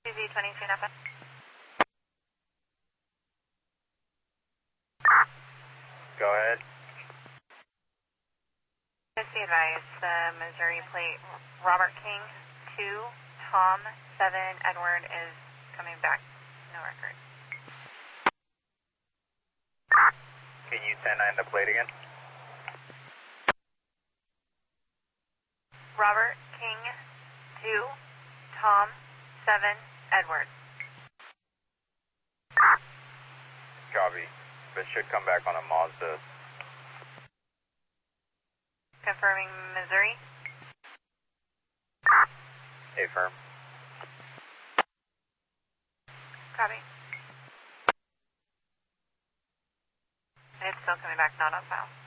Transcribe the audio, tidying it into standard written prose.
Z22 Napa. Go ahead. Just be advised, the Missouri plate Robert King 2, Tom 7, Edward is coming back. No record. Can you 10-9 the plate again? Robert King 2, Tom 7, Edward. Copy. But should come back on a Mazda. Confirming Missouri. Affirm. Copy. It's still coming back, not on file.